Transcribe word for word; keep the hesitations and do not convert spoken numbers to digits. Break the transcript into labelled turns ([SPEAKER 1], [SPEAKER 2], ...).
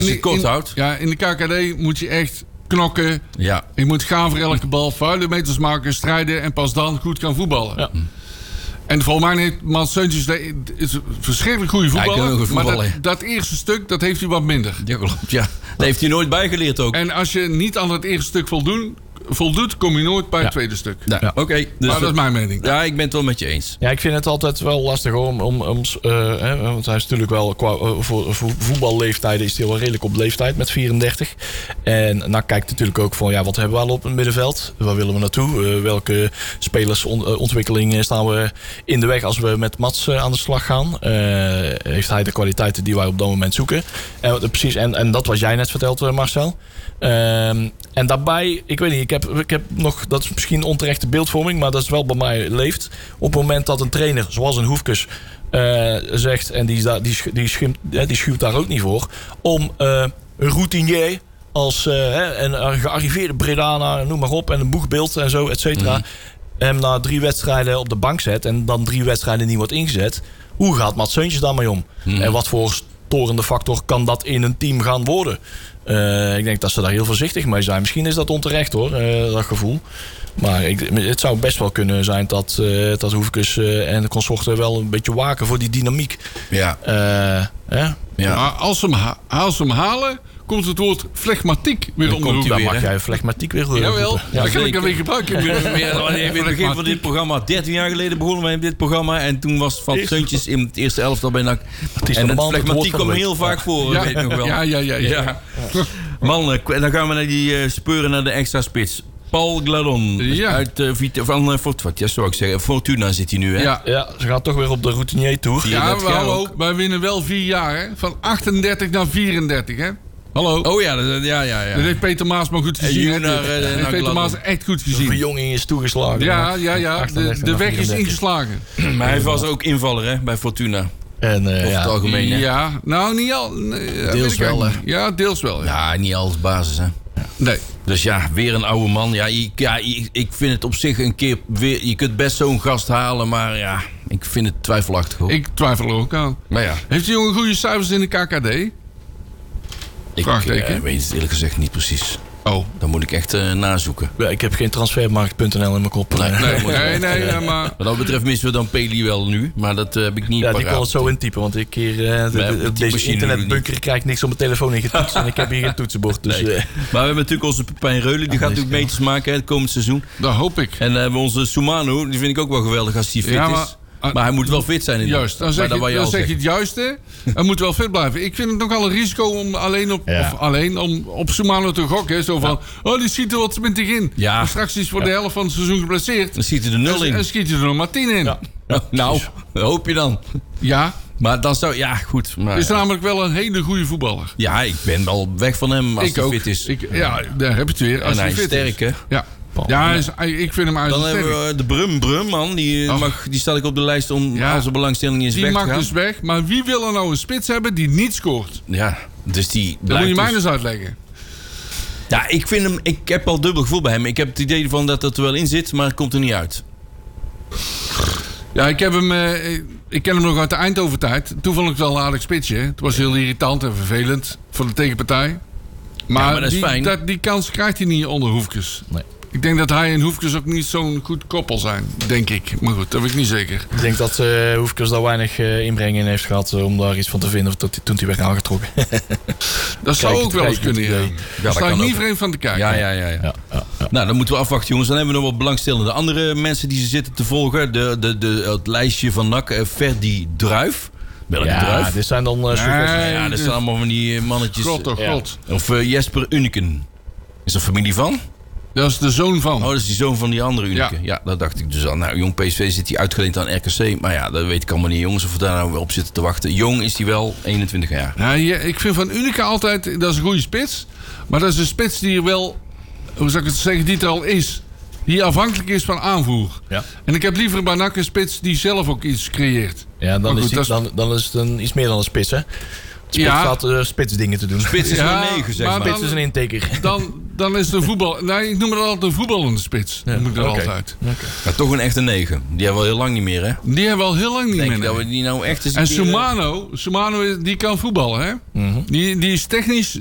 [SPEAKER 1] Als je het kort
[SPEAKER 2] in,
[SPEAKER 1] houdt.
[SPEAKER 2] Ja, in de K K D moet je echt knokken.
[SPEAKER 1] Ja.
[SPEAKER 2] Je moet gaan voor elke bal, vuile meters maken, strijden en pas dan goed gaan voetballen.
[SPEAKER 3] Ja.
[SPEAKER 2] En volgens mij heeft Mats Seuntjes is een verschrikkelijk goede voetballer.
[SPEAKER 1] Ja, goed
[SPEAKER 2] maar
[SPEAKER 1] voetballen.
[SPEAKER 2] dat, dat eerste stuk, dat heeft hij wat minder.
[SPEAKER 1] Ja, klopt. Ja. Dat heeft hij nooit bijgeleerd ook.
[SPEAKER 2] En als je niet aan het eerste stuk voldoen, voldoet, kom je nooit bij het
[SPEAKER 3] Ja.
[SPEAKER 2] tweede stuk.
[SPEAKER 1] Nou,
[SPEAKER 3] Ja.
[SPEAKER 1] Oké. Okay, dus
[SPEAKER 2] maar dat is mijn mening.
[SPEAKER 1] Ja, ik ben het wel met je eens.
[SPEAKER 3] Ja, ik vind het altijd wel lastig hoor, om, om, om uh, hè, want hij is natuurlijk wel qua uh, voor, voor voetballeeftijden is hij wel redelijk op leeftijd met vierendertig. En nou kijkt natuurlijk ook van ja, wat hebben we al op het middenveld? Waar willen we naartoe? Uh, welke spelersontwikkeling uh, staan we in de weg als we met Mats uh, aan de slag gaan? Uh, heeft hij de kwaliteiten die wij op dat moment zoeken? En, uh, precies, en, en dat wat jij net vertelt, uh, Marcel. Um, en daarbij, ik weet niet, ik heb, ik heb nog, dat is misschien onterechte beeldvorming, maar dat is wel bij mij leeft. Op het moment dat een trainer, zoals een Hoefkes, uh, zegt, en die, die, die, die, schimpt, die schuwt daar ook niet voor, om uh, een routinier als uh, een, een gearriveerde Bredana, noem maar op, en een boegbeeld en zo, et cetera, mm. hem na drie wedstrijden op de bank zet en dan drie wedstrijden niet wordt ingezet. Hoe gaat Mats Seuntjes daarmee om? Mm. En wat voor storende factor kan dat in een team gaan worden? Uh, ik denk dat ze daar heel voorzichtig mee zijn. Misschien is dat onterecht hoor, uh, dat gevoel. Maar ik, het zou best wel kunnen zijn dat, uh, dat Hoefkes uh, en de consorten wel een beetje waken voor die dynamiek.
[SPEAKER 1] Ja.
[SPEAKER 3] Uh, eh?
[SPEAKER 2] Ja. Maar als ze, hem ha- als ze hem halen, komt het woord flegmatiek weer
[SPEAKER 1] Dan
[SPEAKER 2] om de
[SPEAKER 1] komt
[SPEAKER 2] hoek.
[SPEAKER 1] hij
[SPEAKER 3] Dan
[SPEAKER 1] weer,
[SPEAKER 3] mag
[SPEAKER 1] hè?
[SPEAKER 3] jij flegmatiek weer roepen.
[SPEAKER 2] Jawel,
[SPEAKER 3] Ja,
[SPEAKER 2] dat kan ik
[SPEAKER 1] zeker.
[SPEAKER 2] dan weer gebruiken.
[SPEAKER 1] Ja, in het begin van dit programma, dertien jaar geleden begonnen wij met dit programma. En toen was Van Seuntjes in het eerste elftal bij N A C. En het flegmatiek kwam heel vaak voor,
[SPEAKER 2] Ja,
[SPEAKER 1] weet ik nog wel.
[SPEAKER 2] ja, ja, ja. ja.
[SPEAKER 1] Ja. Man, eh, dan gaan we naar die uh, speuren naar de extra spits. Paul Gladon
[SPEAKER 2] Ja.
[SPEAKER 1] uit uh, Vita, van uh, Fortuna, ja, zou ik zeggen. Fortuna zit hij nu, hè?
[SPEAKER 2] Ja.
[SPEAKER 3] Ja, ze gaan toch weer op de routinier tour.
[SPEAKER 1] Ja,
[SPEAKER 2] Ja,
[SPEAKER 1] dat
[SPEAKER 2] we
[SPEAKER 1] gaat
[SPEAKER 2] hallo,
[SPEAKER 1] ook.
[SPEAKER 2] wij winnen wel vier jaar, hè? Van achtendertig naar vierendertig, hè? Hallo.
[SPEAKER 1] Oh ja, dat, ja, ja, ja.
[SPEAKER 2] Dat heeft Peter Maas maar goed gezien.
[SPEAKER 1] Juna,
[SPEAKER 2] hè? Dat
[SPEAKER 1] uh,
[SPEAKER 2] heeft
[SPEAKER 1] naar
[SPEAKER 2] Peter
[SPEAKER 1] Gladon.
[SPEAKER 2] Maas echt goed
[SPEAKER 3] De
[SPEAKER 2] gezien.
[SPEAKER 3] verjonging is toegeslagen.
[SPEAKER 2] Ja, ja, ja. De,
[SPEAKER 3] achtendertig
[SPEAKER 2] de
[SPEAKER 3] naar
[SPEAKER 2] weg is
[SPEAKER 3] vierendertig.
[SPEAKER 2] ingeslagen.
[SPEAKER 1] Maar hij was ook invaller, hè, bij Fortuna.
[SPEAKER 3] En, uh,
[SPEAKER 1] Over
[SPEAKER 3] ja,
[SPEAKER 1] het algemeen, hè?
[SPEAKER 2] Ja, nou niet al. Nee, dat
[SPEAKER 1] Deels
[SPEAKER 2] weet ik
[SPEAKER 1] wel,
[SPEAKER 2] eigenlijk niet. Ja, deels wel. Ja.
[SPEAKER 1] Ja, niet als basis, hè?
[SPEAKER 2] Nee.
[SPEAKER 1] Dus ja, weer een oude man. Ja, ik, ja, ik, ik vind het op zich een keer weer... Je kunt best zo'n gast halen, maar ja, ik vind het twijfelachtig, hoor.
[SPEAKER 2] Ik twijfel er ook aan.
[SPEAKER 1] Maar ja,
[SPEAKER 2] Heeft die jongen goede cijfers in de K K D?
[SPEAKER 1] ik
[SPEAKER 2] Vraagteken.
[SPEAKER 1] uh, weet het eerlijk gezegd niet precies.
[SPEAKER 2] Oh.
[SPEAKER 1] Dan moet ik echt uh, nazoeken.
[SPEAKER 3] Ja, ik heb geen transfermarkt punt n l in mijn kop.
[SPEAKER 1] Nee.
[SPEAKER 2] Nee, nee, nee, ja, maar...
[SPEAKER 1] Wat dat betreft missen we dan Peli wel nu. Maar dat uh, heb ik niet
[SPEAKER 3] Ja, die
[SPEAKER 1] paraat.
[SPEAKER 3] kon het zo intypen, want ik hier uh, de,
[SPEAKER 1] Nee,
[SPEAKER 3] de,
[SPEAKER 1] die
[SPEAKER 3] deze
[SPEAKER 1] machine
[SPEAKER 3] internetbunker krijg ik niks op mijn telefoon in getoetst en ik heb hier geen toetsenbord. Dus,
[SPEAKER 1] Nee.
[SPEAKER 3] uh,
[SPEAKER 1] Maar we hebben natuurlijk onze Pepijn Reulen. Die gaat
[SPEAKER 3] deze
[SPEAKER 1] natuurlijk meters maken hè, het komend seizoen.
[SPEAKER 2] Dat hoop ik.
[SPEAKER 1] En uh, hebben we onze Soumano. Die vind ik ook wel geweldig als hij fit
[SPEAKER 2] Ja, maar-
[SPEAKER 1] is. Maar hij moet wel fit zijn. In
[SPEAKER 2] Juist, dan
[SPEAKER 1] maar
[SPEAKER 2] zeg,
[SPEAKER 1] dat
[SPEAKER 2] je,
[SPEAKER 1] wou
[SPEAKER 2] dan
[SPEAKER 1] al
[SPEAKER 2] zeg je
[SPEAKER 1] zeggen.
[SPEAKER 2] het juiste. Hij moet wel fit blijven. Ik vind het nogal een risico om alleen op,
[SPEAKER 3] Ja.
[SPEAKER 2] of alleen om op Soumano te gokken. Zo van, oh, die schiet er wat twintig in.
[SPEAKER 1] Ja.
[SPEAKER 2] Maar straks is hij voor de helft van het seizoen geblesseerd.
[SPEAKER 1] Dan schiet hij er nul
[SPEAKER 2] En,
[SPEAKER 1] in.
[SPEAKER 2] en schiet hij er nog maar tien in.
[SPEAKER 3] Ja.
[SPEAKER 2] Ja,
[SPEAKER 1] Nou, dat hoop je dan. Maar dan zou... Ja, goed. Maar,
[SPEAKER 2] is namelijk wel een hele goede voetballer.
[SPEAKER 1] ja, ik ben wel weg van hem als
[SPEAKER 2] ik
[SPEAKER 1] hij
[SPEAKER 2] ook.
[SPEAKER 1] fit is.
[SPEAKER 2] Ik, ja, daar heb je het weer. Als
[SPEAKER 1] en hij is
[SPEAKER 2] fit
[SPEAKER 1] sterk, hè?
[SPEAKER 2] Ja, ja hij is, hij- ik vind hem
[SPEAKER 1] Dan
[SPEAKER 2] uiterst sterk.
[SPEAKER 1] hebben we de Brum Brum, man. Die,
[SPEAKER 2] Och.
[SPEAKER 1] mag, die staat ik op de lijst om
[SPEAKER 2] Ja.
[SPEAKER 1] als er belangstelling is
[SPEAKER 2] Die
[SPEAKER 1] weg te
[SPEAKER 2] mag
[SPEAKER 1] gaan.
[SPEAKER 2] dus weg. Maar wie wil er nou een spits hebben die niet scoort?
[SPEAKER 1] Ja, dus die
[SPEAKER 2] Dat moet
[SPEAKER 1] blijft
[SPEAKER 2] je mij
[SPEAKER 1] dus-
[SPEAKER 2] eens uitleggen.
[SPEAKER 1] Ja, ik vind hem... Ik heb al dubbel gevoel bij hem. Ik heb het idee van dat het er wel in zit, maar het komt er niet uit.
[SPEAKER 2] Ja, ik heb hem... eh, ik ken hem nog uit de Eindhoven-tijd. Toen vond ik het wel een aardig spitsje. Het was heel irritant en vervelend voor de tegenpartij. Maar,
[SPEAKER 1] maar dat is
[SPEAKER 2] die,
[SPEAKER 1] fijn.
[SPEAKER 2] dat- die kans krijgt hij niet onder Hoefkes.
[SPEAKER 3] Nee.
[SPEAKER 2] Ik denk dat hij en Hoefkes ook niet zo'n goed koppel zijn. Denk ik. Maar goed, dat weet ik niet zeker.
[SPEAKER 3] ik denk dat uh, Hoefkes daar weinig uh, inbreng in heeft gehad uh, om daar iets van te vinden tot, toen hij werd aangetrokken.
[SPEAKER 2] Dat zou
[SPEAKER 3] Kijk,
[SPEAKER 2] ook wel eens
[SPEAKER 3] kijk,
[SPEAKER 2] kunnen, ja.
[SPEAKER 3] idee.
[SPEAKER 2] Daar
[SPEAKER 1] dat
[SPEAKER 2] sta ik
[SPEAKER 1] kan
[SPEAKER 2] niet
[SPEAKER 1] ook.
[SPEAKER 2] vreemd van te kijken.
[SPEAKER 1] Ja, ja, ja. ja.
[SPEAKER 3] ja, ja, ja.
[SPEAKER 1] Nou, dan moeten we afwachten, jongens. Dan hebben we nog wat belangstellende andere mensen die ze zitten te volgen. De, de, de, het lijstje van N A C. Uh, Ferdi Druif. Welke
[SPEAKER 3] Ja,
[SPEAKER 1] Druif?
[SPEAKER 3] dit zijn dan uh,
[SPEAKER 2] Nee.
[SPEAKER 3] zoekers.
[SPEAKER 1] Ja, dat zijn allemaal van die uh, mannetjes.
[SPEAKER 2] God, toch,
[SPEAKER 3] Ja.
[SPEAKER 2] God.
[SPEAKER 1] Of uh, Jesper Uniken. Is dat familie van?
[SPEAKER 2] Dat is de zoon van.
[SPEAKER 1] Oh, dat is die zoon van die andere Uniken. Ja.
[SPEAKER 2] Ja.
[SPEAKER 1] dat dacht ik dus al. Nou, jong P S V zit hij uitgeleend aan R K C. Maar ja, dat weet ik allemaal niet, jongens. Of we daar nou op zitten te wachten. Jong is hij wel, eenentwintig jaar.
[SPEAKER 2] Ja, ja, ik vind van Unica altijd, dat is een goede spits. Maar dat is een spits die er wel, hoe zou ik het zeggen, die er al is. Die afhankelijk is van aanvoer.
[SPEAKER 3] Ja.
[SPEAKER 2] En ik heb liever bij N A C een spits die zelf ook iets creëert.
[SPEAKER 3] Ja, dan,
[SPEAKER 2] Maar
[SPEAKER 3] is
[SPEAKER 2] goed,
[SPEAKER 3] die-
[SPEAKER 2] dat is-
[SPEAKER 3] dan, dan is het een, iets meer dan een spits, hè? Spits
[SPEAKER 2] Ja.
[SPEAKER 3] staat uh, spitsdingen te doen.
[SPEAKER 1] Spits is
[SPEAKER 2] Ja,
[SPEAKER 1] maar negen, zeg
[SPEAKER 2] maar
[SPEAKER 1] maar.
[SPEAKER 3] Spits is een inteker.
[SPEAKER 2] Dan, dan is de voetbal... Nou, ik noem het altijd een voetballende spits. Ja, dat moet ik er
[SPEAKER 3] okay.
[SPEAKER 2] altijd.
[SPEAKER 1] Okay. Maar toch een echte negen. Die hebben we al heel lang niet meer, hè?
[SPEAKER 2] Die hebben we al heel lang niet
[SPEAKER 1] Denk
[SPEAKER 2] meer.
[SPEAKER 1] dat we die nou echt eens
[SPEAKER 2] en
[SPEAKER 1] keer...
[SPEAKER 2] Soumano, Soumano, die kan voetballen, hè? Mm-hmm. Die, die is technisch